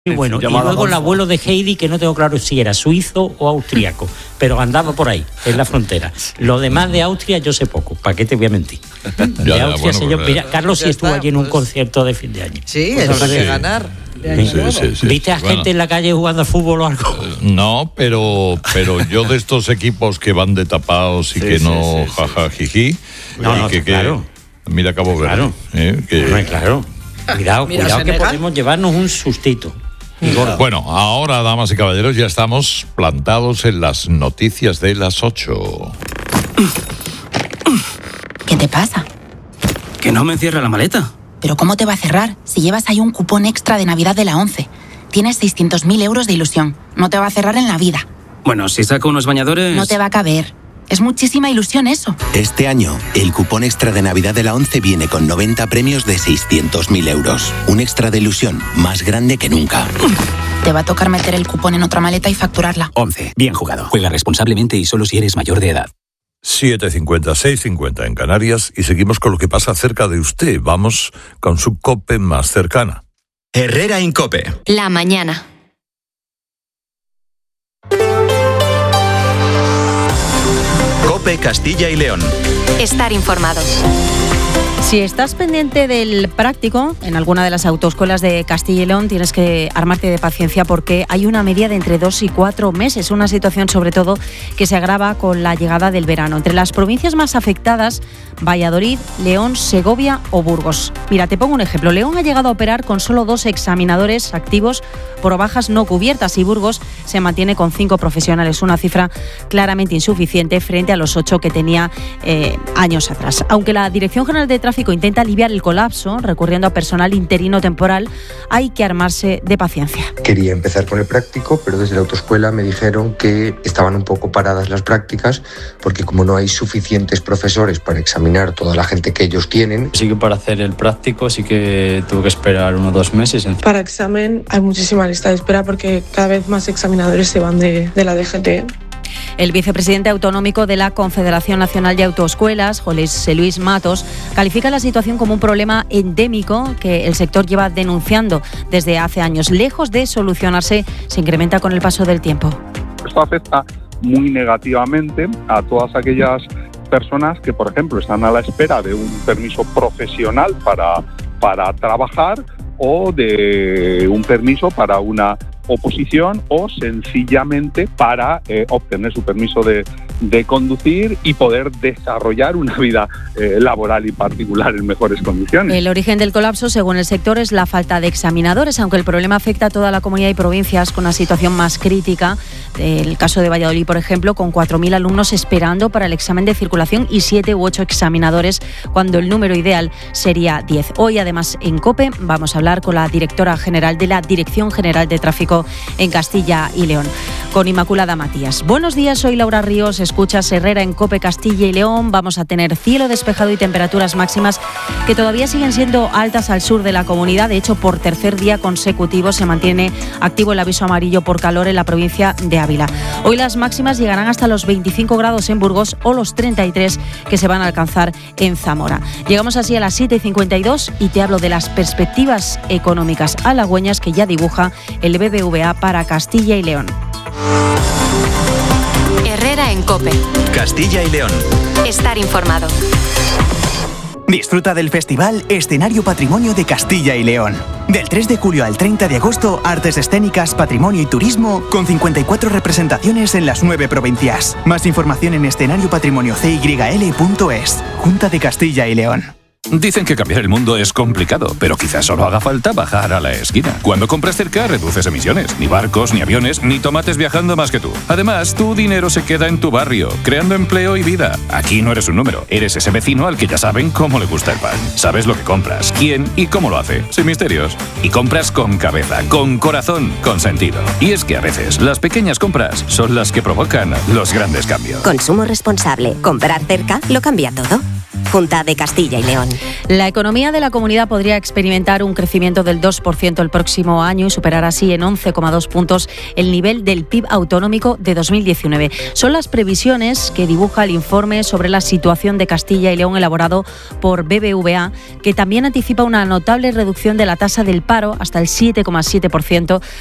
Y bueno, y luego el abuelo de Heidi, que no tengo claro si era suizo o austriaco, pero andaba por ahí, en la frontera. Lo demás de Austria yo sé poco, ¿para qué te voy a mentir? De Austria sé yo. Mira, Carlos sí estuvo allí en un concierto de fin de año. Sí, eso hay que ganar. Sí. ¿Viste a gente en la calle jugando al fútbol o algo? No, pero yo de estos equipos que van de tapados y que no jajajiji. No, claro. Mira Cabo Verde. Claro. Claro. Cuidado que podemos llevarnos un sustito. Bueno, ahora, damas y caballeros, ya estamos plantados en las noticias de las 8. ¿Qué te pasa? Que no me cierra la maleta. ¿Pero cómo te va a cerrar si llevas ahí un cupón extra de Navidad de la 11? Tienes 600.000 euros de ilusión. No te va a cerrar en la vida. Bueno, si saco unos bañadores... No te va a caber. Es muchísima ilusión eso. Este año, el cupón extra de Navidad de la 11 viene con 90 premios de 600.000 euros. Un extra de ilusión más grande que nunca. Te va a tocar meter el cupón en otra maleta y facturarla. 11. Bien jugado. Juega responsablemente y solo si eres mayor de edad. 7:50, 6:50 en Canarias y seguimos con lo que pasa cerca de usted. Vamos con su COPE más cercana. Herrera en COPE. La mañana. COPE Castilla y León. Estar informado. Si estás pendiente del práctico en alguna de las autoescuelas de Castilla y León, tienes que armarte de paciencia porque hay una media de entre 2 y 4 meses, una situación sobre todo que se agrava con la llegada del verano. Entre las provincias más afectadas, Valladolid, León, Segovia o Burgos. Mira, te pongo un ejemplo. León ha llegado a operar con solo 2 examinadores activos por bajas no cubiertas y Burgos se mantiene con 5 profesionales, una cifra claramente insuficiente frente a los 8 que tenía años atrás. Aunque la Dirección General de Tráfico intenta aliviar el colapso recurriendo a personal interino temporal, hay que armarse de paciencia. Quería empezar con el práctico, pero desde la autoescuela me dijeron que estaban un poco paradas las prácticas porque como no hay suficientes profesores para examinar toda la gente que ellos tienen. Sí que para hacer el práctico sí que tuve que esperar 1 o 2 meses. Para examen hay muchísima lista de espera porque cada vez más examinadores se van de la DGT. El vicepresidente autonómico de la Confederación Nacional de Autoescuelas, José Luis Matos, califica la situación como un problema endémico que el sector lleva denunciando desde hace años. Lejos de solucionarse, se incrementa con el paso del tiempo. Esto afecta muy negativamente a todas aquellas personas que, por ejemplo, están a la espera de un permiso profesional para trabajar o de un permiso para una oposición o sencillamente para obtener su permiso de conducir y poder desarrollar una vida laboral y particular en mejores condiciones. El origen del colapso, según el sector, es la falta de examinadores, aunque el problema afecta a toda la comunidad y provincias con una situación más crítica. El caso de Valladolid, por ejemplo, con 4.000 alumnos esperando para el examen de circulación y 7 u 8 examinadores, cuando el número ideal sería 10. Hoy, además, en COPE vamos a hablar con la directora general de la Dirección General de Tráfico en Castilla y León, con Inmaculada Matías. Buenos días, soy Laura Ríos, escuchas Herrera en COPE Castilla y León. Vamos a tener cielo despejado y temperaturas máximas que todavía siguen siendo altas al sur de la comunidad. De hecho, por tercer día consecutivo se mantiene activo el aviso amarillo por calor en la provincia de Ávila. Hoy las máximas llegarán hasta los 25 grados en Burgos o los 33 que se van a alcanzar en Zamora. Llegamos así a las 7:52 y te hablo de las perspectivas económicas halagüeñas que ya dibuja el BBVA para Castilla y León. Herrera en COPE. Castilla y León. Estar informado. Disfruta del festival Escenario Patrimonio de Castilla y León. Del 3 de julio al 30 de agosto, artes escénicas, patrimonio y turismo, con 54 representaciones en las 9 provincias. Más información en escenariopatrimoniocyl.es. Junta de Castilla y León. Dicen que cambiar el mundo es complicado, pero quizás solo haga falta bajar a la esquina. Cuando compras cerca, reduces emisiones. Ni barcos, ni aviones, ni tomates viajando más que tú. Además, tu dinero se queda en tu barrio, creando empleo y vida. Aquí no eres un número, eres ese vecino al que ya saben cómo le gusta el pan. Sabes lo que compras, quién y cómo lo hace, sin misterios. Y compras con cabeza, con corazón, con sentido. Y es que a veces las pequeñas compras son las que provocan los grandes cambios. Consumo responsable. Comprar cerca lo cambia todo. Junta de Castilla y León. La economía de la comunidad podría experimentar un crecimiento del 2% el próximo año y superar así en 11,2 puntos el nivel del PIB autonómico de 2019. Son las previsiones que dibuja el informe sobre la situación de Castilla y León elaborado por BBVA, que también anticipa una notable reducción de la tasa del paro hasta el 7,7%